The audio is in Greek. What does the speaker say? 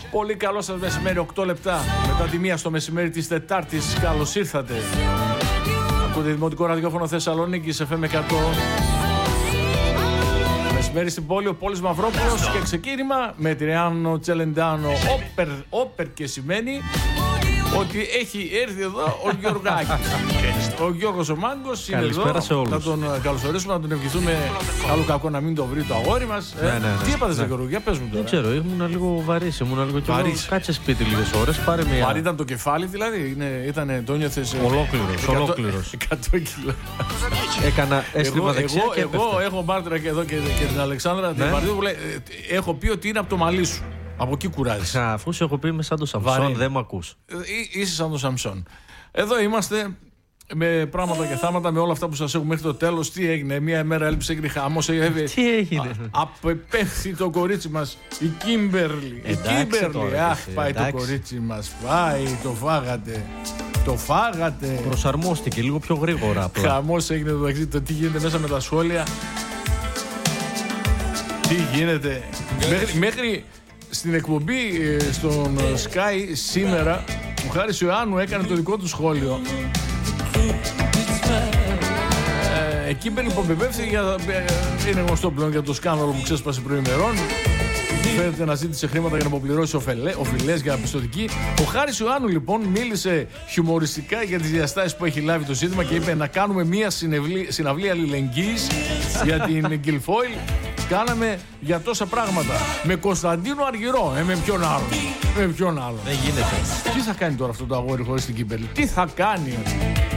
Πολύ καλό σας μεσημέρι, 8 λεπτά μετά τη 1 στο μεσημέρι της Τετάρτης. Καλώς ήρθατε. Ακούτε Δημοτικό Ραδιόφωνο Θεσσαλονίκης, FM 100. Μεσημέρι στην πόλη, ο Πόλης Μαυρόπουλος και ξεκίνημα με Τριάνο Τσελεντάνο. Όπερ και σημαίνει ότι έχει έρθει εδώ ο Γιωργάκης. Ο Γιώργος ο Μάγκος είναι εδώ. Να τον καλωσορίσουμε, να τον ευχηθούμε. Καλό κακό να μην το βρει το αγόρι μας. Τι έπαθες, Γιώργο, για πες μου τώρα. Δεν ξέρω, ήμουν λίγο βαρύς. Κάτσε σπίτι λίγες ώρες. Πάρε μια. Βαρύ ήταν το κεφάλι, δηλαδή. Το νιώθες. Ολόκληρος. 100 κιλά. Έκανα έστριμμα δεξιά. Εγώ έχω μάρτυρα και εδώ και την Αλεξάνδρα. Την Μαρτίου που λέει, έχω πει ότι είναι από το μαλλί σου. Από εκεί κουράζεις. Αφού σου έχω πει είμαι σαν το Σαμψόν, δεν μ' ακούς. Είσαι σαν το Σαμψόν. Εδώ είμαστε με πράγματα και θάματα, με όλα αυτά που σας έχουμε μέχρι το τέλος. Τι έγινε, μία μέρα έλειψε, έγινε χαμός. Τι έγινε. Απεπέμφθη το κορίτσι μας, η Κίμπερλι. Αχ, πάει το κορίτσι μας. Πάει, το φάγατε. Το φάγατε. Προσαρμόστηκε λίγο πιο γρήγορα. Χαμός έγινε το τι γίνεται μέσα με τα σχόλια. Τι γίνεται. Μέχρι στην εκπομπή στον Sky σήμερα ο Χάρης Ιωάννου έκανε το δικό του σχόλιο. Εκεί υποπεμπεύθηκε είναι γνωστό πλέον για το σκάνδαλο που ξέσπασε προημερών. Φαίνεται να ζήτησε χρήματα για να αποπληρώσει οφειλές για πιστωτική. Ο Χάρης Ιωάννου λοιπόν μίλησε χιουμοριστικά για τις διαστάσεις που έχει λάβει το ζήτημα και είπε να κάνουμε μια συναυλία αλληλεγγύης για την Γκυλφόιλ. Κάναμε για τόσα πράγματα. Με Κωνσταντίνο Αργυρό. Με ποιον άλλον. Δεν γίνεται. Τι θα κάνει τώρα αυτό το αγόρι χωρίς την Κύπελη. Τι θα κάνει.